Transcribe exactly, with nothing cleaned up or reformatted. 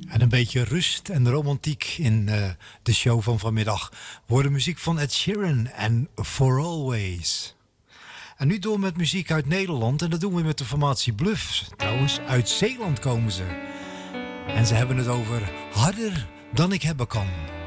En een beetje rust en romantiek in uh, de show van vanmiddag. Worden muziek van Ed Sheeran en For Always. En nu door met muziek uit Nederland. En dat doen we met de formatie Bluff. Trouwens, uit Zeeland komen ze. En ze hebben het over harder dan ik hebben kan.